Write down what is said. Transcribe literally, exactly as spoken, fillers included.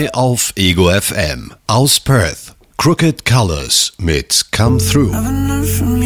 Neu auf Ego F M. Aus Perth. Crooked Colors mit Come Through.